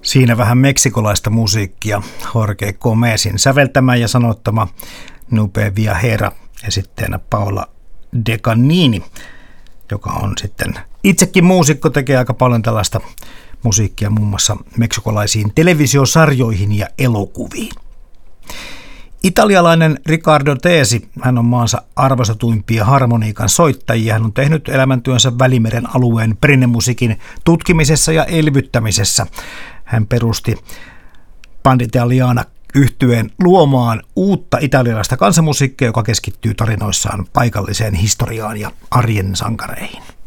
Siinä vähän meksikolaista musiikkia, Jorge Gomezin säveltämä ja sanottama Nube Viajera, esitteenä Paola De Canini, joka on sitten itsekin muusikko, tekee aika paljon tällaista musiikkia muun muassa meksikolaisiin televisiosarjoihin ja elokuviin. Italialainen Riccardo Tesi, hän on maansa arvostetuimpia harmoniikan soittajia. Hän on tehnyt elämäntyönsä Välimeren alueen perinnemusiikin tutkimisessa ja elvyttämisessä. Hän perusti Band Italiana -yhtyeen luomaan uutta italialaista kansanmusiikkia, joka keskittyy tarinoissaan paikalliseen historiaan ja arjen sankareihin.